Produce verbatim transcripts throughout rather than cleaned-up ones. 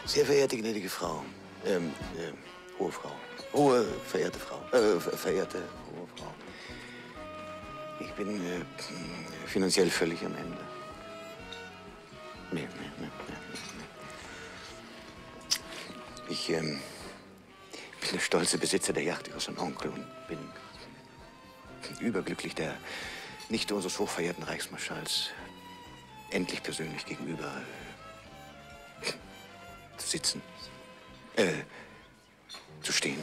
Sehr verehrte, gnädige Frau, ähm, äh, hohe Frau, hohe, verehrte Frau, äh, verehrte, hohe Frau. Ich bin äh, finanziell völlig am Ende. Nee, nee, nee, nee, nee. Ich ähm, bin der stolze Besitzer der Yacht Ihres Onkel und bin überglücklich, der Nichte unseres hochverehrten Reichsmarschalls endlich persönlich gegenüber äh, zu sitzen, äh, zu stehen.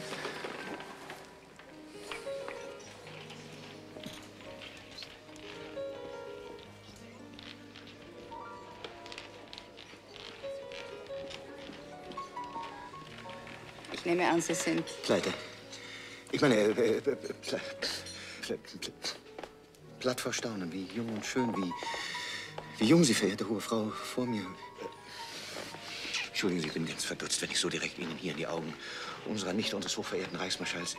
Ich nehme an, Sie sind... Pleite. Ich meine, äh, äh, pl pl pl pl platt vor Staunen, wie jung und schön, wie, wie jung Sie, verehrte hohe Frau, vor mir. Entschuldigen Sie, ich bin ganz verdutzt, wenn ich so direkt Ihnen hier in die Augen unserer Nichte, unseres hochverehrten Reichsmarschalls...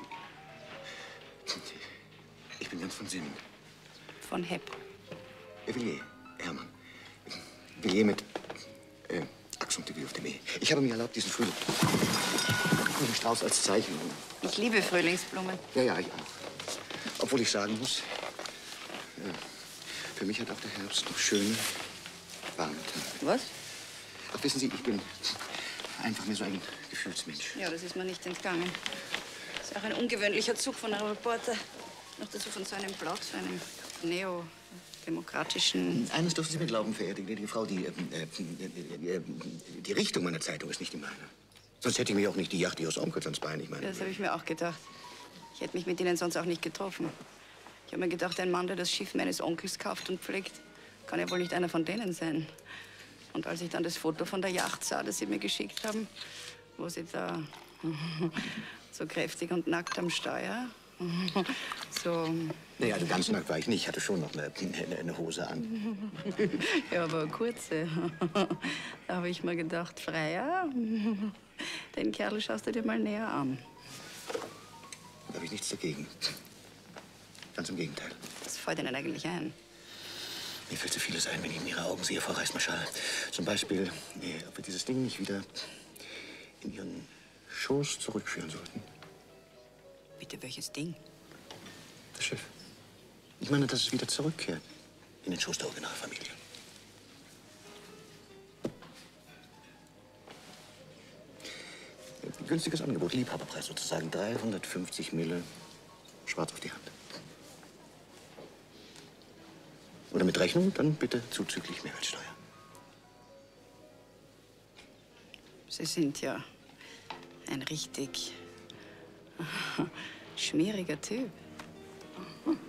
Ich bin ganz von Sinnen. Von Hepp. Villiers, Hermann. Villiers mit äh, Accent aigu auf dem E. Ich habe mir erlaubt, diesen Frühling... Den Strauß als Zeichen. Ich liebe Frühlingsblumen. Ja, ja, ich auch. Obwohl ich sagen muss, ja, für mich hat auch der Herbst noch schöne, warme Tage. Was? Ach, wissen Sie, ich bin einfach mehr so ein Gefühlsmensch. Ja, das ist mir nicht entgangen. Das ist auch ein ungewöhnlicher Zug von einem Reporter. Noch dazu von so einem Blog, so einem neodemokratischen... Eines dürfen Sie mir glauben, verehrte gnädige Frau, die, äh, äh, die Richtung meiner Zeitung ist nicht die meine. Sonst hätte ich mich auch nicht die Yacht Ihres Onkels ans Bein, ich meine... Das habe ich mir auch gedacht. Ich hätte mich mit Ihnen sonst auch nicht getroffen. Ich habe mir gedacht, ein Mann, der das Schiff meines Onkels kauft und pflegt, kann ja wohl nicht einer von denen sein. Und als ich dann das Foto von der Yacht sah, das Sie mir geschickt haben, wo Sie da so kräftig und nackt am Steuer, so... Nee, also ganz nackt war ich nicht. Ich hatte schon noch eine, eine, eine Hose an. Ja, aber eine kurze. Da habe ich mir gedacht, Freier, den Kerl schaust du dir mal näher an. Da habe ich nichts dagegen. Ganz im Gegenteil. Was fällt Ihnen eigentlich ein? Mir fällt so vieles ein, wenn ich in Ihre Augen sehe, Frau Reichsmarschall. Zum Beispiel, nee, ob wir dieses Ding nicht wieder in Ihren Schoß zurückführen sollten. Bitte, welches Ding? Das Schiff. Ich meine, dass es wieder zurückkehrt in den Schoß der Originalfamilie. Günstiges Angebot, Liebhaberpreis sozusagen. dreihundertfünfzig Mille schwarz auf die Hand. Oder mit Rechnung, dann bitte zuzüglich Mehrwertsteuer. Sie sind ja ein richtig schmieriger Typ.